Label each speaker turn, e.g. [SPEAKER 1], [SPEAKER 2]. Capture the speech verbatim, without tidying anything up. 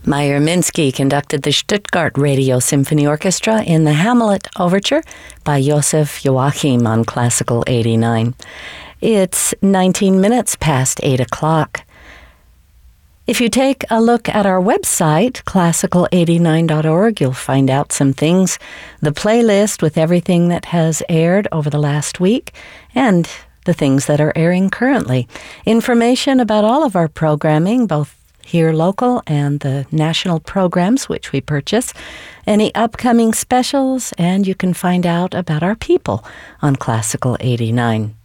[SPEAKER 1] Meyer Minsky conducted the Stuttgart Radio Symphony Orchestra in the Hamlet Overture by Joseph Joachim on Classical eighty-nine. It's nineteen minutes past eight o'clock. If you take a look at our website, classical eighty-nine dot org, you'll find out some things, the playlist with everything that has aired over the last week, and the things that are airing currently. Information about all of our programming, both here local and the national programs which we purchase, any upcoming specials, and you can find out about our people on Classical eighty-nine.